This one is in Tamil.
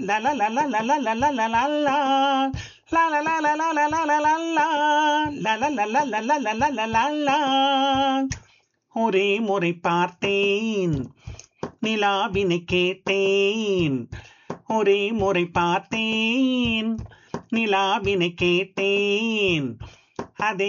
லா லா லா லா லா லா லா லா லா லா லா. லா லா லா லா லா லா லா லா லா லா. லா லா லா லா லா லா லா லா லா லா லா. ஒரே முறை பார்த்தேன், நிலாவினை கேட்டேன். ஒரே முறை பார்த்தேன், நிலாவினை கேட்டேன். அதே